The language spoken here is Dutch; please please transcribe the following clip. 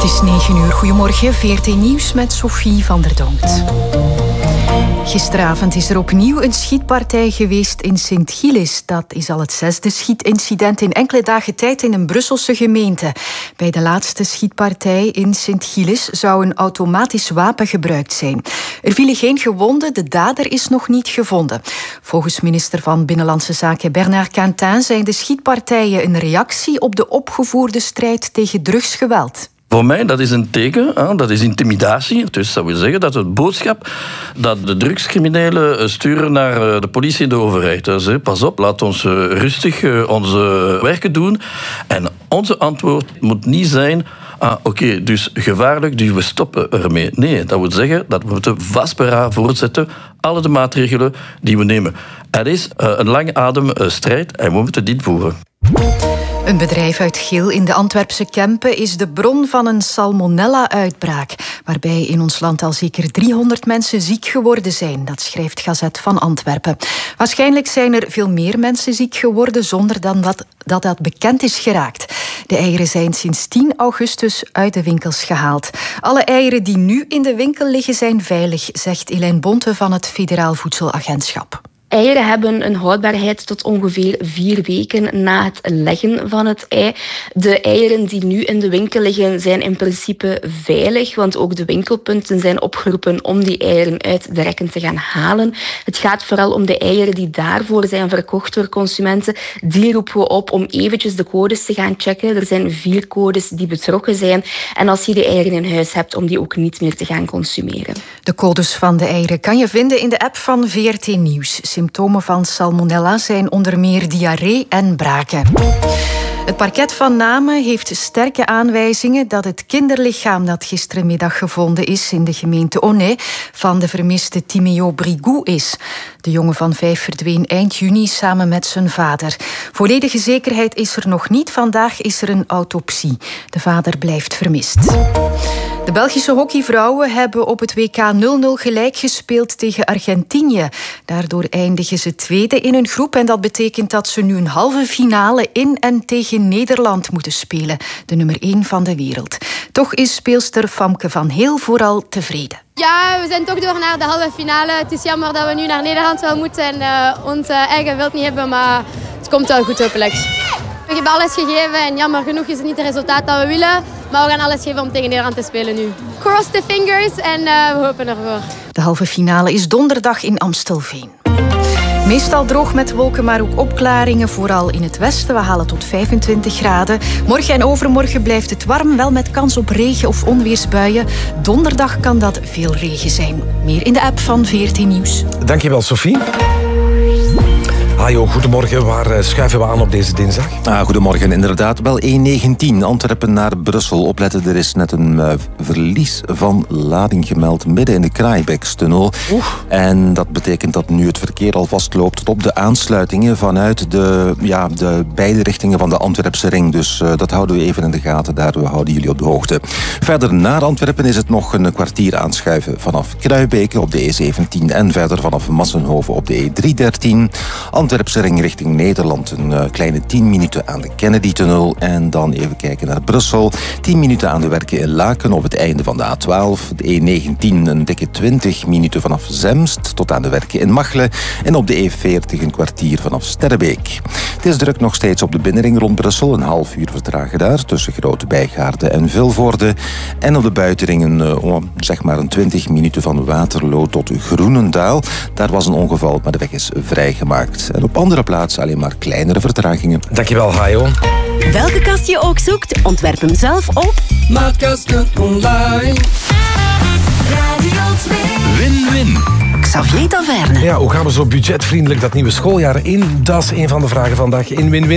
is 9 uur. Goedemorgen, VRT Nieuws met Sophie van der Donkt. Gisteravond is er opnieuw een schietpartij geweest in Sint-Gilles. Dat is al het 6e schietincident in enkele dagen tijd in een Brusselse gemeente. Bij de laatste schietpartij in Sint-Gilles zou een automatisch wapen gebruikt zijn. Er vielen geen gewonden, de dader is nog niet gevonden. Volgens minister van Binnenlandse Zaken Bernard Quentin zijn de schietpartijen een reactie op de opgevoerde strijd tegen drugsgeweld. Voor mij dat is een teken, dat is intimidatie. Dus dat wil zeggen dat het boodschap dat de drugscriminelen sturen naar de politie en de overheid. Dus pas op, laat ons rustig onze werken doen. En onze antwoord moet niet zijn: oké, dus gevaarlijk, dus we stoppen ermee. Nee, dat wil zeggen dat we moeten vastberaden voortzetten alle de maatregelen die we nemen. Het is een lange ademstrijd en we moeten dit voeren. Een bedrijf uit Geel in de Antwerpse Kempen is de bron van een salmonella-uitbraak, waarbij in ons land al zeker 300 mensen ziek geworden zijn. Dat schrijft Gazet van Antwerpen. Waarschijnlijk zijn er veel meer mensen ziek geworden zonder dat bekend is geraakt. De eieren zijn sinds 10 augustus uit de winkels gehaald. Alle eieren die nu in de winkel liggen zijn veilig, zegt Elaine Bonte van het Federaal Voedselagentschap. Eieren hebben een houdbaarheid tot ongeveer 4 weken na het leggen van het ei. De eieren die nu in de winkel liggen zijn in principe veilig, want ook de winkelpunten zijn opgeroepen om die eieren uit de rekken te gaan halen. Het gaat vooral om de eieren die daarvoor zijn verkocht door consumenten. Die roepen we op om eventjes de codes te gaan checken. Er zijn 4 codes die betrokken zijn. En als je die eieren in huis hebt, om die ook niet meer te gaan consumeren. De codes van de eieren kan je vinden in de app van VRT Nieuws. Symptomen van salmonella zijn onder meer diarree en braken. Het parket van Namen heeft sterke aanwijzingen dat het kinderlichaam dat gisterenmiddag gevonden is in de gemeente Aunay van de vermiste Timéo Brigou is. De jongen van 5 verdween eind juni samen met zijn vader. Volledige zekerheid is er nog niet. Vandaag is er een autopsie. De vader blijft vermist. De Belgische hockeyvrouwen hebben op het WK 0-0 gelijk gespeeld tegen Argentinië. Daardoor eindigen ze tweede in hun groep en dat betekent dat ze nu een halve finale in en tegen Nederland moeten spelen, de nummer 1 van de wereld. Toch is speelster Famke van Heel vooral tevreden. Ja, we zijn toch door naar de halve finale. Het is jammer dat we nu naar Nederland wel moeten en ons eigen wild niet hebben, maar het komt wel goed hopelijk. We hebben alles gegeven en jammer genoeg is het niet het resultaat dat we willen. Maar we gaan alles geven om tegen Nederland te spelen nu. Cross the fingers en we hopen ervoor. De halve finale is donderdag in Amstelveen. Meestal droog met wolken, maar ook opklaringen, vooral in het westen. We halen tot 25 graden. Morgen en overmorgen blijft het warm, wel met kans op regen of onweersbuien. Donderdag kan dat veel regen zijn. Meer in de app van VRT Nieuws. Dankjewel, Sophie. Hajo, goedemorgen. Waar schuiven we aan op deze dinsdag? Goedemorgen, inderdaad. Wel E19, Antwerpen naar Brussel. Opletten, er is net een verlies van lading gemeld midden in de Kraaibekstunnel. En dat betekent dat nu het verkeer al vastloopt tot op de aansluitingen vanuit de beide richtingen van de Antwerpse ring. Dus dat houden we even in de gaten. Daar houden jullie op de hoogte. Verder naar Antwerpen is het nog een kwartier aanschuiven vanaf Kruibeke op de E17 en verder vanaf Massenhoven op de E313. Antwerpse ring richting Nederland, een kleine 10 minuten aan de Kennedy-tunnel. En dan even kijken naar Brussel. 10 minuten aan de werken in Laken op het einde van de A12. De E19 een dikke 20 minuten vanaf Zemst tot aan de werken in Machelen. En op de E40 een kwartier vanaf Sterrebeek. Het is druk nog steeds op de binnenring rond Brussel. Een half uur vertragen daar tussen Grote Bijgaarde en Vilvoorde. En op de buitenringen zeg maar een 20 minuten van Waterloo tot Groenendaal. Daar was een ongeval, maar de weg is vrijgemaakt. En op andere plaatsen alleen maar kleinere vertragingen. Dankjewel, Hajo. Welke kast je ook zoekt, ontwerp hem zelf op Maatkasten online. Radio 2. Win-win. Xavier Taverne. Ja, hoe gaan we zo budgetvriendelijk dat nieuwe schooljaar in? Dat is een van de vragen vandaag in Win-Win.